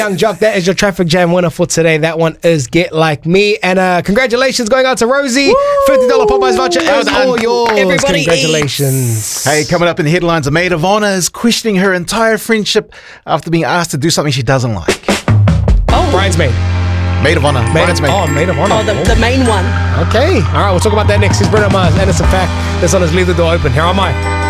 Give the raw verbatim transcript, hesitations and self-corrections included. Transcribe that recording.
Young Jock, that is your traffic jam winner for today. That one is Get Like Me. And uh, congratulations going out to Rosie. Woo! fifty dollars Popeyes voucher is all yours. Everybody Congratulations. Eats. Hey, coming up in the headlines, a maid of honor is questioning her entire friendship after being asked to do something she doesn't like. Oh, bridesmaid. Maid of honor. Maid Bridesmaid. Of, oh, maid of honor. Oh, the, the main one. Okay. All right, we'll talk about that next. Here's Bruno Mars, and it's a fact. This one is Leave the Door Open. Here am I.